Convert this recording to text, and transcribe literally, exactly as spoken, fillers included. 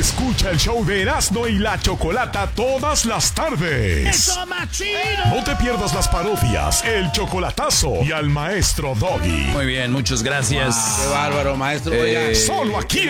Escucha el show de Erasmo y la Chocolata todas las tardes. ¡Eso, machino! No te pierdas las parodias, el chocolatazo y al maestro Doggy. Muy bien, muchas gracias. Wow, qué bárbaro, maestro. Eh, Solo aquí